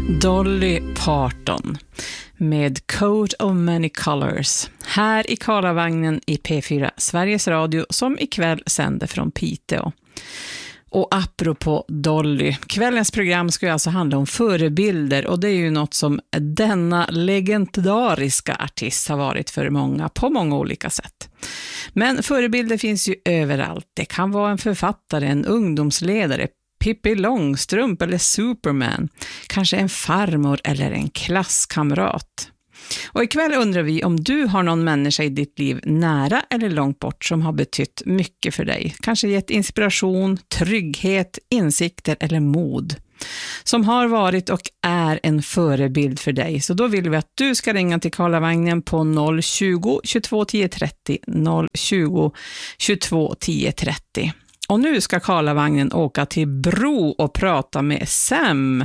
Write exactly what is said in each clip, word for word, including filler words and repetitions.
Dolly Parton med Coat of Many Colors här i Karlavagnen i P fyra Sveriges Radio som ikväll sänder från Piteå. Och apropå Dolly, kvällens program ska ju alltså handla om förebilder och det är ju något som denna legendariska artist har varit för många på många olika sätt. Men förebilder finns ju överallt. Det kan vara en författare, en ungdomsledare, Pippi Långstrump eller Superman, kanske en farmor eller en klasskamrat. Och ikväll undrar vi om du har någon människa i ditt liv nära eller långt bort som har betytt mycket för dig. Kanske gett inspiration, trygghet, insikter eller mod. Som har varit och är en förebild för dig. Så då vill vi att du ska ringa till Karlavagnen på noll tjugo, tjugotvå, tio trettio, noll tjugo, tjugotvå, tio trettio. Och nu ska Karlavagnen åka till Bro och prata med Sam.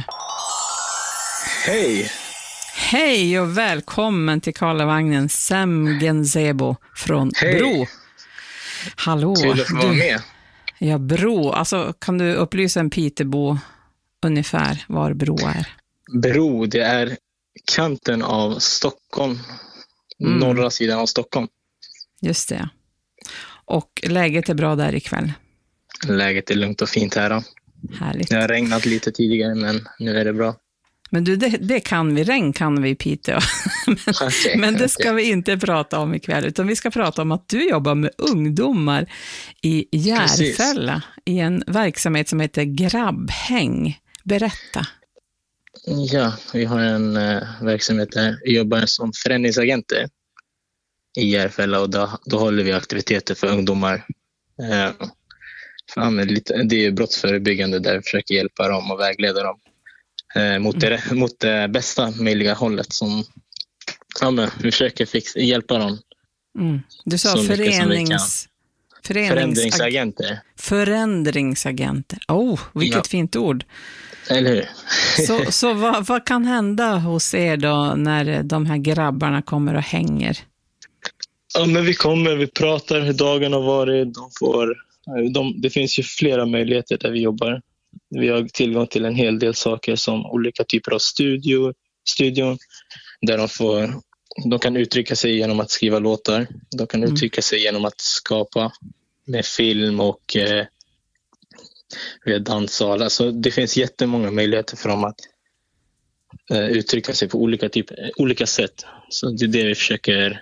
Hej! Hej och välkommen till Karlavagnen, Sam Genzebo från Hej. Bro. Hallå. Kul att få vara med. Ja, Bro. Alltså, kan du upplysa en Pitebo ungefär var Bro är? Bro, det är kanten av Stockholm. Mm. Norra sidan av Stockholm. Just det. Och läget är bra där ikväll? Läget är lugnt och fint här då. Härligt. Det har regnat lite tidigare men nu är det bra. Men du, det, det kan vi, regn kan vi i Piteå. men, okay, men det ska okay. vi inte prata om ikväll, utan vi ska prata om att du jobbar med ungdomar i Järfälla. Precis. I en verksamhet som heter Grabbhäng. Berätta. Ja, vi har en uh, verksamhet där vi jobbar som förändringsagenter i Järfälla och då, då håller vi aktiviteter för ungdomar. Uh, fan, lite, det är brottsförebyggande där vi försöker hjälpa dem och vägleda dem. Mot det, mot det bästa möjliga hållet som ja, men, vi försöker fixa, hjälpa dem. Mm. Du sa förenings, förenings, förändringsagenter. Förändringsagenter. Oh, vilket ja. Fint ord. Eller hur? så så vad, vad kan hända hos er då när de här grabbarna kommer och hänger? Ja, men vi kommer, vi pratar hur dagen har varit. De får, de, det finns ju flera möjligheter där vi jobbar. Vi har tillgång till en hel del saker som olika typer av studio, studion där de, får, de kan uttrycka sig genom att skriva låtar. De kan mm. uttrycka sig genom att skapa med film och eh, via danssal. Alltså, det finns jättemånga möjligheter för dem att eh, uttrycka sig på olika, typer, olika sätt. Så det är det vi försöker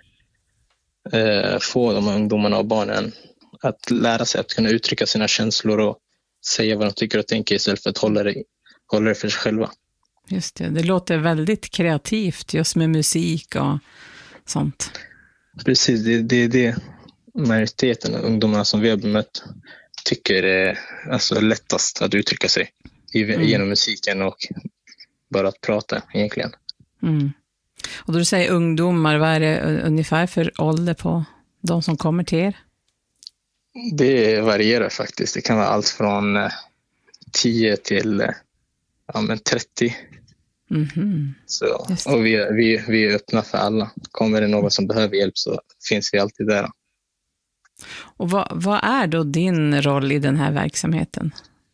eh, få de ungdomarna och barnen att lära sig att kunna uttrycka sina känslor och säga vad de tycker och tänker istället för att hålla det, hålla det för sig själva. Just det, det låter väldigt kreativt just med musik och sånt. Precis, det är det, det majoriteten av ungdomarna som vi har bemött tycker är alltså lättast att uttrycka sig mm. genom musiken och bara att prata egentligen. Mm. Och då du säger ungdomar, vad är det ungefär för ålder på de som kommer till er? Det varierar faktiskt. Det kan vara allt från tio till ja, men trettio. Mm-hmm. Så, och vi, vi, vi är öppna för alla. Kommer det någon som behöver hjälp så finns vi alltid där. Och vad, vad är då din roll i den här verksamheten?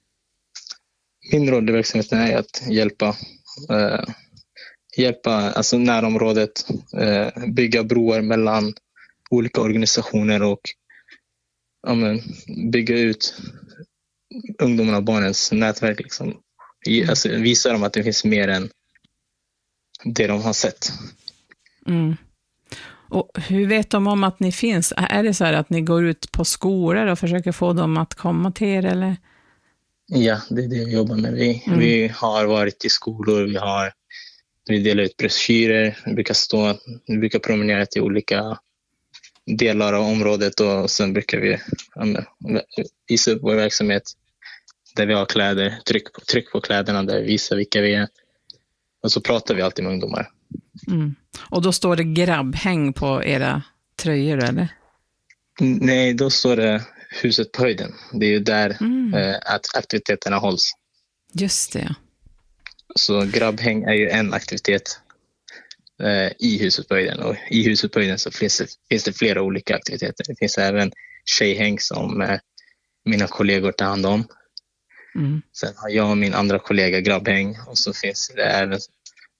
Min roll i verksamheten är att hjälpa, eh, hjälpa alltså närområdet, eh, bygga broar mellan olika organisationer och ja, men, bygga ut ungdomarna och barnens nätverk. Liksom. Alltså, visa dem att det finns mer än det de har sett. Mm. Och hur vet de om att ni finns? Är det så här att ni går ut på skolor och försöker få dem att komma till er? Eller? Ja, det är det vi jobbar med. Vi, mm. vi har varit i skolor, vi, har, vi delar ut broschyrer, vi brukar, stå, vi brukar promenera till olika delar av området och sen brukar vi ja, visa upp vår verksamhet där vi har kläder, tryck på, tryck på kläderna där vi visar vilka vi är och så pratar vi alltid med ungdomar. Mm. Och då står det grabbhäng på era tröjor eller? Nej, då står det huset på höjden. Det är ju där mm. eh, att aktiviteterna hålls. Just det. Så grabbhäng är ju en aktivitet eh, i huset på höjden och i huset på höjden så finns det, finns det flera olika aktiviteter. Det finns även tjejhäng som eh, mina kollegor tar hand om. Mm. Sen har jag och min andra kollega grabbhäng och så finns det även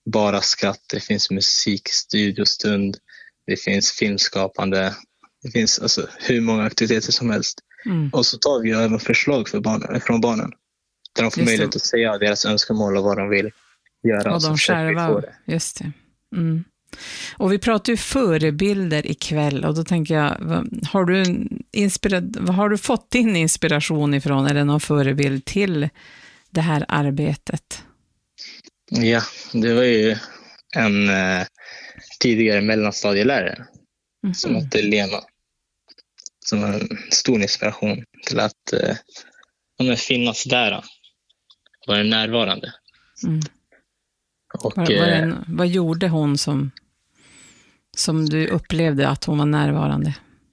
bara skratt, det finns musik, studiostund, det finns filmskapande, det finns alltså hur många aktiviteter som helst. Mm. Och så tar vi även förslag för barnen, från barnen. Där de får Just möjlighet det. att säga deras önskemål och vad de vill göra. Och de själva, just det. Mm. Och vi pratar ju förebilder ikväll, och då tänker jag, har du, inspira- har du fått din inspiration ifrån, eller någon förebild till det här arbetet? Ja, det var ju en eh, tidigare mellanstadielärare mm-hmm. som hette Lena. Som var en stor inspiration till att eh, finnas där. Vara närvarande. Mm. Och, vad, vad, en, vad gjorde hon som, som du upplevde att hon var närvarande?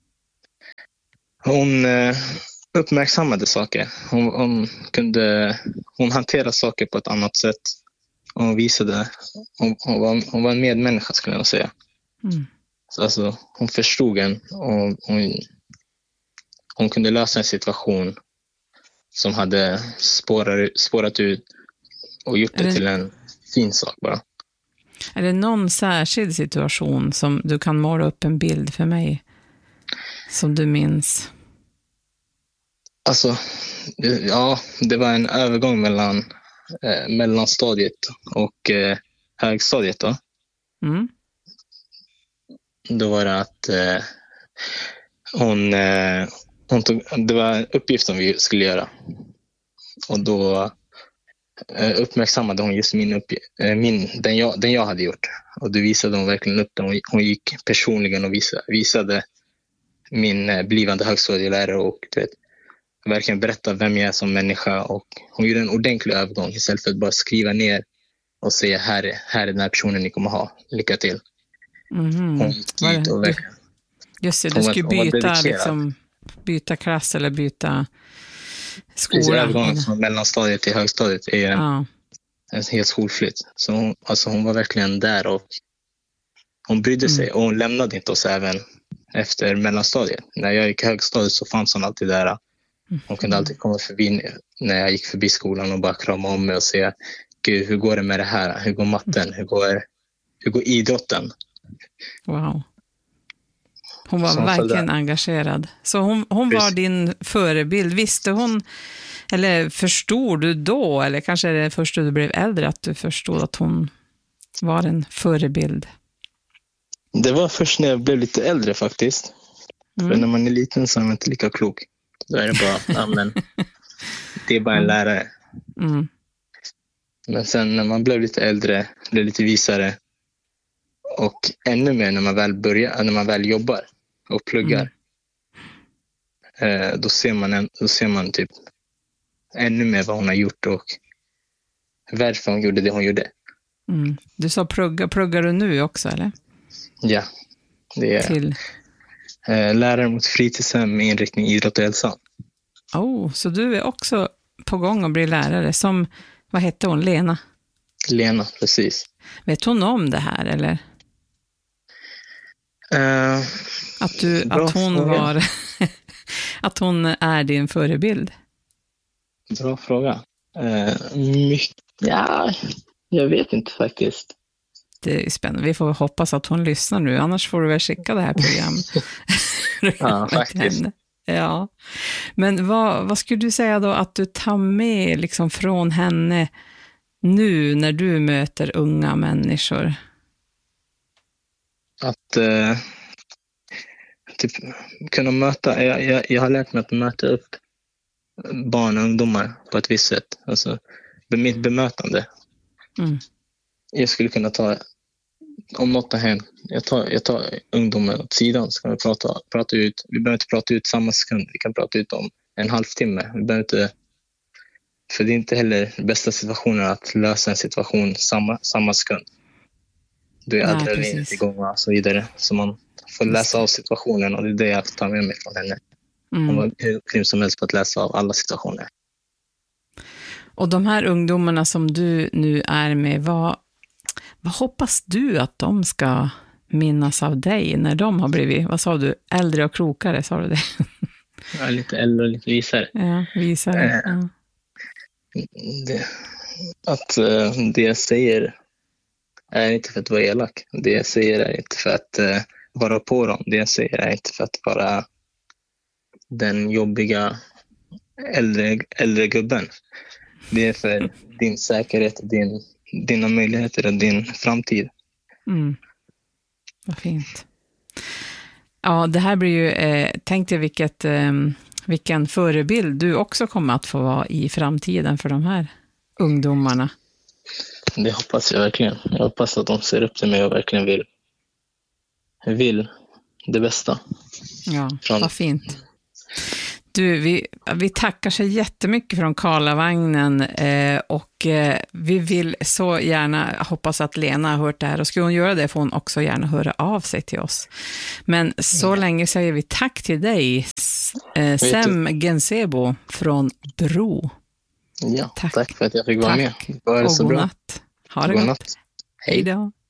Hon eh, uppmärksammade saker. Hon, hon kunde hon hanterade saker på ett annat sätt. Hon visade hon, hon, var, hon var en medmänniska, skulle jag säga. Mm. Så alltså, hon förstod en och hon, hon kunde lösa en situation som hade spårat, spårat ut och gjort det, det till en fin sak bara. Är det någon särskild situation som du kan måla upp en bild för mig som du minns? Alltså, ja, det var en övergång mellan eh, mellanstadiet och eh, högstadiet då. Mm. Då var det att eh, hon, eh, hon tog, det var en uppgift som vi skulle göra. Och då eh, uppmärksammade hon just min, uppg- eh, min den, jag, den jag hade gjort. Och då visade hon verkligen upp den. Hon, hon gick personligen och visade, visade min eh, blivande högstadielärare och du vet, verkligen berätta vem jag är som människa. Och hon gjorde en ordentlig övergång istället för att bara skriva ner och säga här är, här är den här personen ni kommer ha. Lycka till. Mm-hmm. Hon gick dit och verkligen... Just det, du skulle byta, liksom, byta klass eller byta skola. Övergången från mellanstadiet till högstadiet är ja. en helt skolflytt. Så hon, alltså hon var verkligen där och hon brydde sig. Mm. Och hon lämnade inte oss även efter mellanstadiet. När jag gick i högstadiet så fanns hon alltid där. Hon kunde alltid komma förbi när jag gick förbi skolan och bara krama om mig och säga Gud, hur går det med det här? Hur går matten? Hur går, hur går idrotten? Wow. Hon var hon verkligen engagerad. Så hon, hon var din förebild. Visste hon, eller förstod du då, eller kanske är det först då du blev äldre att du förstod att hon var en förebild? Det var först när jag blev lite äldre faktiskt. Mm. För när man är liten så är man inte lika klok. Då är det bara, ja, men, det är bara en mm. lärare. Mm. Men sen när man blev lite äldre, blev lite visare och ännu mer när man väl börjar, när man väl jobbar och pluggar, mm. eh, då ser man en, då ser man typ ännu mer vad hon har gjort och varför hon gjorde det hon gjorde. Mm. Du sa plugga, pluggar du nu också eller? Ja, det är Till... eh, lärare mot fritidshem med inriktning idrott och hälsa. Oh, så du är också på gång att bli lärare som, vad hette hon, Lena? Lena, precis. Vet hon om det här eller? Uh, att, du, att hon fråga. var att hon är din förebild? Bra fråga. Uh, mycket, ja, jag vet inte faktiskt. Det är spännande. Vi får hoppas att hon lyssnar nu. Annars får du väl skicka det här programmet. Ja, faktiskt. Ja. Men vad, vad skulle du säga då att du tar med liksom från henne nu när du möter unga människor? Att eh, typ, kunna möta, jag, jag, jag har lärt mig att möta upp barn och ungdomar på ett visst sätt. Alltså mitt bemötande. Mm. Jag skulle kunna ta, om något har hänt, jag tar, jag tar ungdomen åt sidan så kan vi prata, prata ut. Vi behöver inte prata ut samma sekund, vi kan prata ut om en halvtimme. Vi behöver inte, för det är inte heller bästa situationen att lösa en situation samma, samma sekund. Då är adrenalinet igång och så vidare. Så man får läsa av situationen och det är det jag tar med mig från henne. Mm. Hon var hur grym som helst på att läsa av alla situationer. Och de här ungdomarna som du nu är med, vad, vad hoppas du att de ska minnas av dig när de har blivit, vad sa du, äldre och klokare, sa du det? Ja, lite äldre och lite visare. Ja, visare. Eh, ja. Det, att uh, det jag säger är inte för att vara elak. Det jag säger är inte för att uh, vara på dem. Det jag säger är inte för att vara den jobbiga äldre, äldre gubben. Det är för din säkerhet, din, dina möjligheter och din framtid. Mm. Vad fint. Ja, det här blir ju, eh, tänk dig vilket, eh, vilken förebild du också kommer att få vara i framtiden för de här ungdomarna. Det hoppas jag verkligen. Jag hoppas att de ser upp till mig och verkligen vill, vill det bästa. Ja, Från... vad fint. Du, vi, vi tackar så jättemycket från Karlavagnen eh, och eh, vi vill så gärna, hoppas att Lena har hört det här, och skulle hon göra det får hon också gärna höra av sig till oss. Men så mm. länge säger vi tack till dig, eh, Sem Gensebo från Bro. Ja, tack. tack för att jag fick vara tack. med. Det var och så god bra. Natt. Ha det god gott. Natt. Hej då.